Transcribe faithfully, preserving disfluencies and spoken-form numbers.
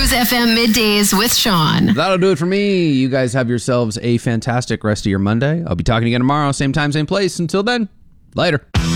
Rose F M Middays with Sean. That'll do it for me. You guys have yourselves a fantastic rest of your Monday. I'll be talking again tomorrow, same time, same place. Until then, later.